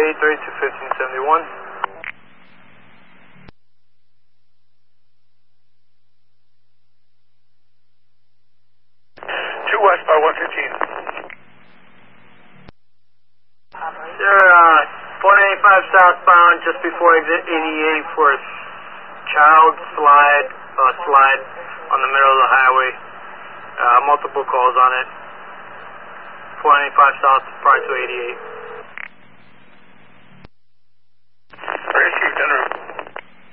83 to 1571. 2 west by 115. Sir, 495 southbound just before exit 88 for a child slide on the middle of the highway. Multiple calls on it. 495 south prior to 88. Received en route.